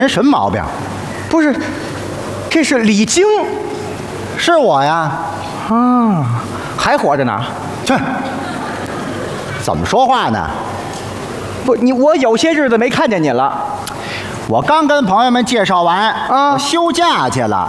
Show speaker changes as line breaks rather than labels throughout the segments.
人什么毛病？
不是，这是李菁，
是我呀。
啊，还活着呢。
这怎么说话呢？
不，我有些日子没看见你了。
我刚跟朋友们介绍完
啊，
我休假去了。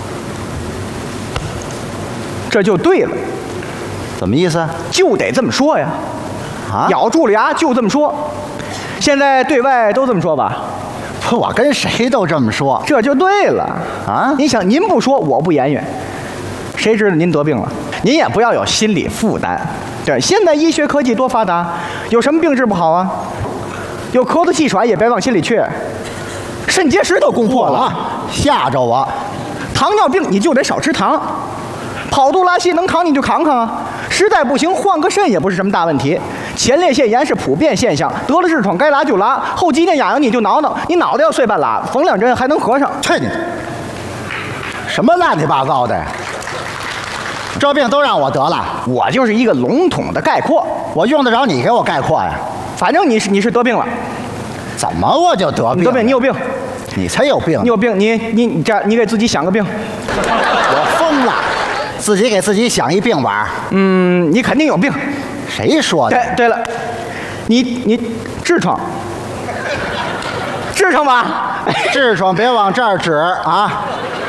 这就对了，
怎么意思？
就得这么说呀。
啊，
咬住了牙就这么说。现在对外都这么说吧？
不，我跟谁都这么说。
这就对了
啊！
您想，您不说，我不言语，谁知道您得病了？您也不要有心理负担。对，现在医学科技多发达，有什么病治不好啊？有咳嗽气喘也别往心里去。肾结石都攻破了，
吓着我。
糖尿病你就得少吃糖，跑肚拉稀能扛你就扛扛啊。实在不行换个肾也不是什么大问题。前列腺炎是普遍现象，得了痔疮该拉就拉，后脊梁痒痒你就挠挠，你脑袋要碎半拉，缝2针还能合上。
去你！什么乱七八糟的呀？这病都让我得了，
我就是一个笼统的概括，
我用得着你给我概括呀？
反正你是得病了。
怎么我就得病？
你得病，你有病，
你才有病。
你有病，你这你给自己想个病。
我疯了，自己给自己想一病玩。
你肯定有病。
谁说的？
对了，你痔疮吧？
痔疮别往这儿指啊！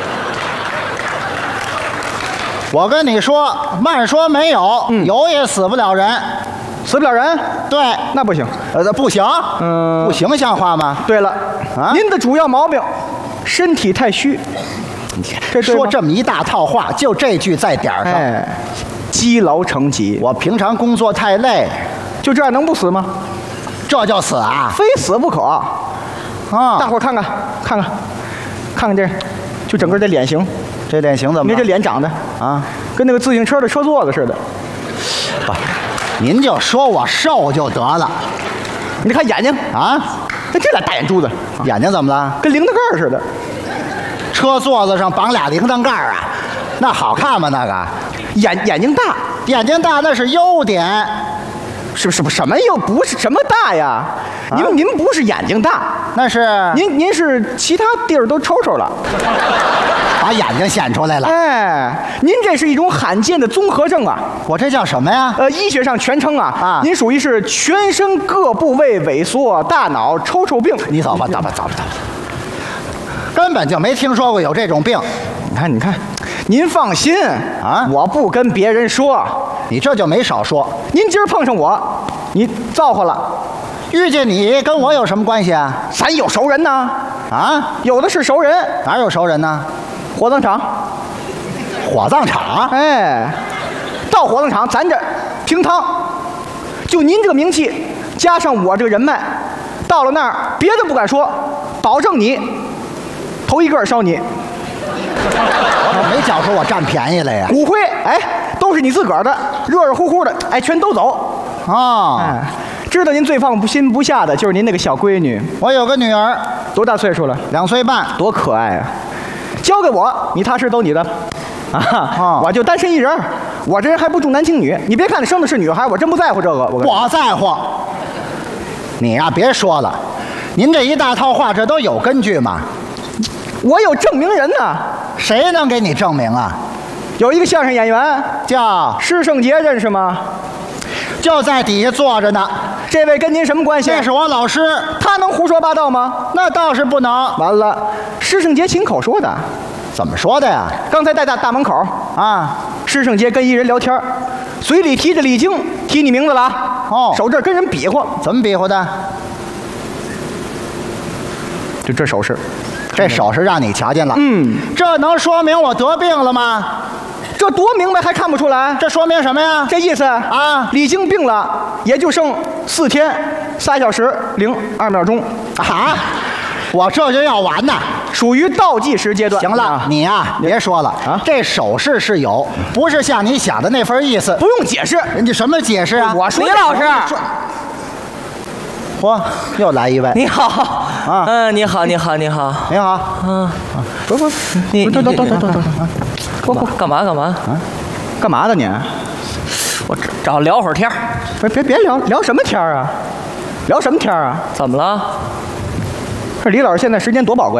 我跟你说，慢说没有，有也死不了人。
死不了人？
对，
那不行。
不行。不行，像话吗？
对了，
啊，
您的主要毛病，身体太虚。
这说这么一大套话，就这句在点儿上。
哎，积劳成疾。
我平常工作太累，
就这样能不死吗？
这就死啊？
非死不可。
啊！
大伙儿看看这，就整个这脸型，
这脸型怎么？
你这脸长得
啊，
跟那个自行车的车座子似的。
不，您就说我瘦就得了。
你看眼睛
啊，
那这俩大眼珠子，
眼睛怎么了？
跟铃铛盖似的。
车座子上绑俩铃铛盖啊，那好看吗？那个
眼睛大，
眼睛大那是优点。
是什么又不是什么大呀？您不是眼睛大，
那是
您是其他地儿都抽抽了，
把眼睛显出来了。
哎，您这是一种罕见的综合症啊！
我这叫什么呀？
医学上全称啊，您属于是全身各部位萎缩、大脑抽抽病。
你走吧，根本就没听说过有这种病。
你看，您放心
啊，
我不跟别人说。
你这就没少说。
您今儿碰上我，你造化了。
遇见你跟我有什么关系啊？
咱有熟人呢。
啊，
有的是熟人。
哪有熟人呢？
火葬场。
火葬场？
哎，到火葬场咱这平汤。就您这个名气，加上我这个人脉，到了那儿别的不敢说，保证你头一个烧你。
我没觉出我占便宜来呀。
骨灰，哎，都是你自个儿的，热热乎乎的，哎，全都走。哎，知道您最放心不下的就是您那个小闺女。
我有个女儿，
多大岁数了
？2岁半，
多可爱啊！交给我，你踏实都你的。我就单身一人，我这人还不重男轻女。你别看你生的是女孩，我真不在乎这个。
我在乎。你呀，别说了，您这一大套话，这都有根据吗？
我有证明人呢。
谁能给你证明啊？
有一个相声演员
叫
施圣杰，认识吗？
就在底下坐着呢。
这位跟您什么关系？
这是我老师。
他能胡说八道吗？
那倒是不能。
完了，施圣杰亲口说的。
怎么说的呀？
刚才在大门口
啊，
施圣杰跟一人聊天，嘴里提着李菁，提你名字了啊。
哦，
手这儿跟人比划。
怎么比划的？
就这手势。
这手势让你瞧见了。这能说明我得病了吗？
这多明白还看不出来？
这说明什么呀？
这意思啊，李菁病了，也就剩4天3小时02秒钟
啊！我这就要完呐，
属于倒计时阶段。
行了，你呀，别说了啊，这手势是有，不是像你想的那份意思。
不用解释，
人家什么解释啊？
我说
李老师。
嚯，又来一位！
你好
啊，
你好，
你好，
不，
你
等，
干嘛啊？
干嘛的你？
我找聊会儿天儿。
别聊什么天儿啊？聊什么天儿啊？
怎么了？
李老师现在时间多宝贵。